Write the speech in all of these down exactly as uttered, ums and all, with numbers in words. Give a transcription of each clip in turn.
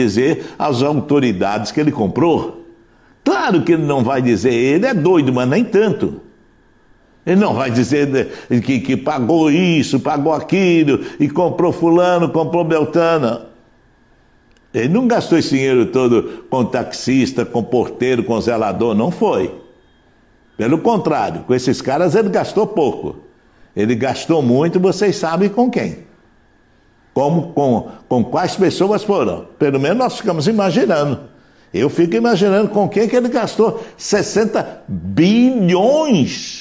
dizer às autoridades que ele comprou. Claro que ele não vai dizer, ele é doido, mas nem tanto. Ele não vai dizer que, que pagou isso, pagou aquilo, e comprou fulano, comprou Beltrano. Ele não gastou esse dinheiro todo com taxista, com porteiro, com zelador, não foi. Pelo contrário, com esses caras ele gastou pouco. Ele gastou muito, vocês sabem com quem. Como, com, com quais pessoas foram. Pelo menos nós ficamos imaginando. Eu fico imaginando com quem que ele gastou sessenta bilhões.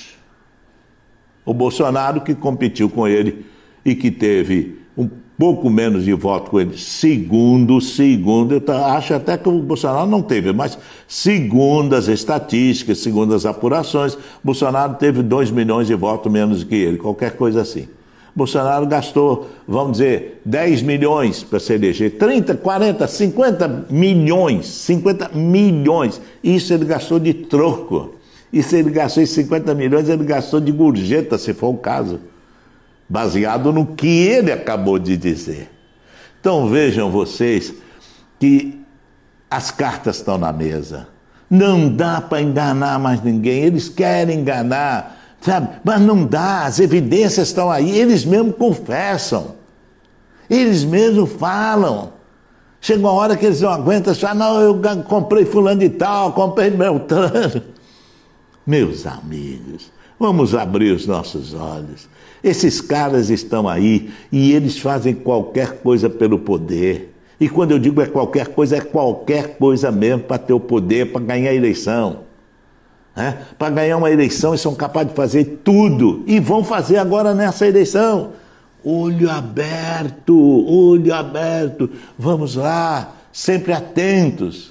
O Bolsonaro, que competiu com ele e que teve um pouco menos de voto com ele, segundo, segundo, eu acho até que o Bolsonaro não teve, mas segundo as estatísticas, segundo as apurações, Bolsonaro teve dois milhões de votos menos que ele, qualquer coisa assim. Bolsonaro gastou, vamos dizer, dez milhões para se eleger, trinta, quarenta, cinquenta milhões, cinquenta milhões, isso ele gastou de troco. E se ele gastou esses cinquenta milhões, ele gastou de gorjeta, se for o caso, baseado no que ele acabou de dizer. Então vejam vocês que as cartas estão na mesa. Não dá para enganar mais ninguém, eles querem enganar, sabe? Mas não dá, as evidências estão aí, eles mesmos confessam, eles mesmos falam. Chega uma hora que eles não aguentam, falam, não, eu comprei fulano de tal, comprei Beltrano. Meus amigos, vamos abrir os nossos olhos. Esses caras estão aí e eles fazem qualquer coisa pelo poder. E quando eu digo é qualquer coisa, é qualquer coisa mesmo para ter o poder, para ganhar a eleição. É? Para ganhar uma eleição, eles são capazes de fazer tudo. E vão fazer agora nessa eleição. Olho aberto, olho aberto. Vamos lá, sempre atentos.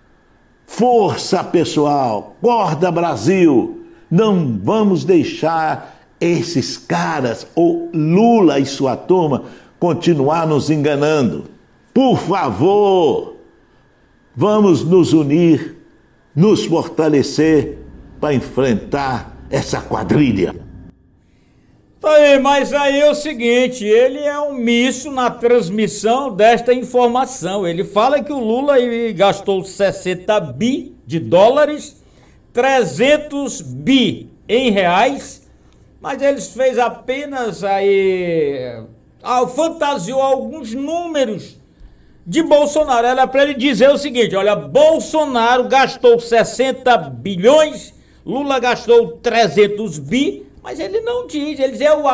Força, pessoal, acorda, Brasil, não vamos deixar esses caras, ou Lula e sua turma, continuar nos enganando. Por favor, vamos nos unir, nos fortalecer para enfrentar essa quadrilha. Aí, mas aí é o seguinte, ele é omisso na transmissão desta informação. Ele fala que o Lula gastou sessenta bi de dólares, trezentos bi em reais, mas ele fez apenas aí, fantasiou alguns números de Bolsonaro. Era para ele dizer o seguinte, olha, Bolsonaro gastou sessenta bilhões, Lula gastou trezentos bi, mas ele não diz, ele diz, eu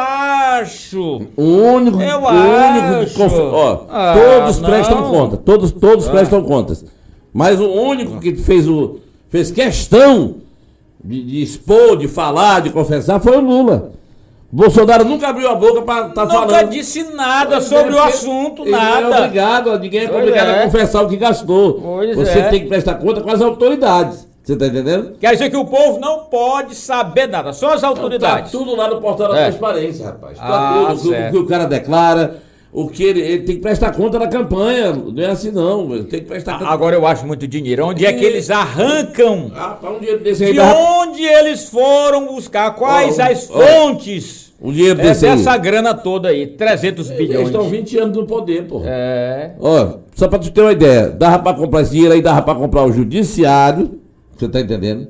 acho. O único, eu o acho. único que conf... Ó, ah, todos não. prestam conta, todos, todos ah. prestam contas. Mas o único que fez, o, fez questão de, de expor, de falar, de confessar foi o Lula. Bolsonaro nunca abriu a boca para estar tá falando. Nunca disse nada sobre o assunto, ele nada. Não é obrigado, ninguém é obrigado é. a confessar o que gastou. Pois Você é. tem que prestar conta com as autoridades. Você tá entendendo? Quer dizer que o povo não pode saber nada, só as autoridades. Tá tudo lá no portal da é. transparência, rapaz. Tá ah, tudo, o que o cara declara, o que ele, ele tem que prestar conta da campanha. Não é assim não, ele tem que prestar conta. Agora eu acho muito dinheiro. Onde é que eles arrancam? Ah, para um dinheiro desse aí. De onde eles foram buscar? Quais oh, as oh, fontes? O dinheiro é, desse dessa aí. grana toda aí, trezentos bilhões. Eles estão vinte anos no poder, pô. É. Ó, só pra tu ter uma ideia, dava pra comprar esse dinheiro aí, dava pra comprar o judiciário, você tá entendendo?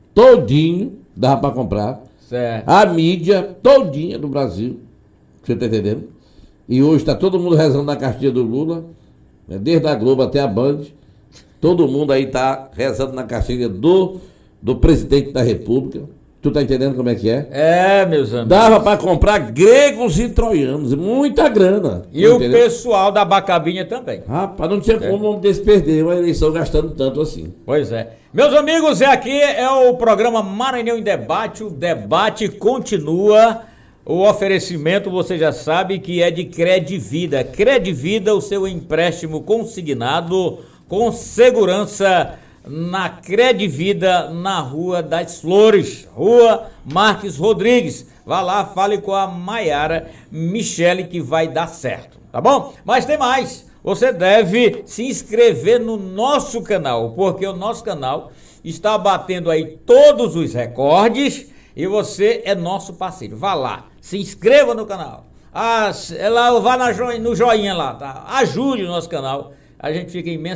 Todinho dava pra comprar. Certo. A mídia todinha do Brasil, você tá entendendo? E hoje tá todo mundo rezando na cartilha do Lula, né? Desde a Globo até a Band, todo mundo aí tá rezando na cartilha do, do presidente da República. Tu tá entendendo como é que é? É, meus amigos. Dava pra comprar gregos e troianos, muita grana. E o entendeu? Pessoal da Bacabinha também. Rapaz, não tinha como um homem desse perder uma eleição gastando tanto assim. Pois é. Meus amigos, é aqui é o programa Maranhão em Debate. O debate continua. O oferecimento, você já sabe que é de Credivida. Credivida, o seu empréstimo consignado com segurança na Credivida, na Rua das Flores, Rua Marques Rodrigues. Vá lá, fale com a Maiara Michele que vai dar certo, tá bom? Mas tem mais, você deve se inscrever no nosso canal, porque o nosso canal está batendo aí todos os recordes e você é nosso parceiro. Vá lá, se inscreva no canal, ah, lá, vá na jo... no joinha lá, tá? Ajude o nosso canal, a gente fica imenso